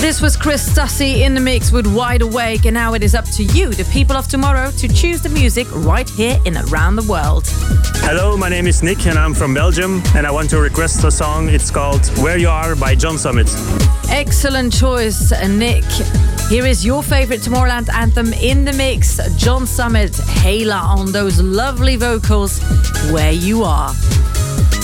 This was Chris Stussy in the mix with Wide Awake, and now it is up to you, the people of tomorrow, to choose the music right here in Around the World. Hello, my name is Nick and I'm from Belgium, and I want to request a song. It's called Where You Are by John Summit. Excellent choice, Nick. Here is your favorite Tomorrowland anthem in the mix. John Summit, Hela on those lovely vocals, Where You Are.